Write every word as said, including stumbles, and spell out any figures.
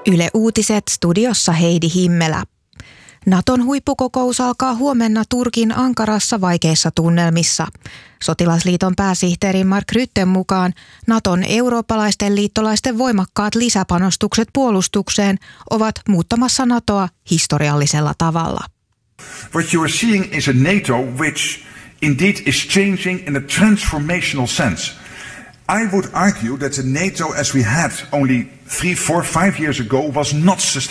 Yle Uutiset, studiossa Heidi Himmelä. Naton huippukokous alkaa huomenna Turkin Ankarassa vaikeissa tunnelmissa. Sotilasliiton pääsihteeri Mark Rütten mukaan Naton eurooppalaisten liittolaisten voimakkaat lisäpanostukset puolustukseen ovat muuttamassa Natoa historiallisella tavalla. What you are seeing is a NATO which indeed is changing in a transformational sense. I would argue that the NATO as we had only three, four, five years ago was not sustainable.